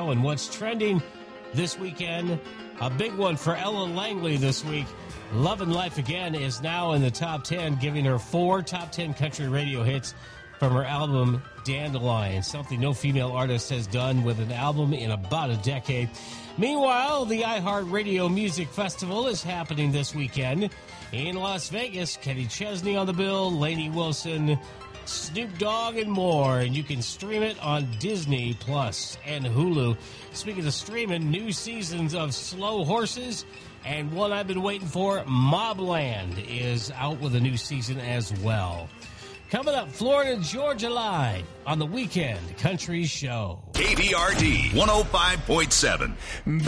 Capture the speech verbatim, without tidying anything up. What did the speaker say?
Show. And what's trending this weekend, a big one for Ella Langley this week. Lovin' Life Again is now in the top ten, giving her four top ten country radio hits from her album Dandelion, something no female artist has done with an album in about a decade. Meanwhile, the iHeartRadio Music Festival is happening this weekend in Las Vegas. Kenny Chesney on the bill, Lainey Wilson, Snoop Dogg, and more. And you can stream it on Disney Plus and Hulu. Speaking of streaming, new seasons of Slow Horses and one I've been waiting for, Mobland, is out with a new season as well. Coming up, Florida Georgia Live on the Weekend Country Show. K B R D one oh five point seven.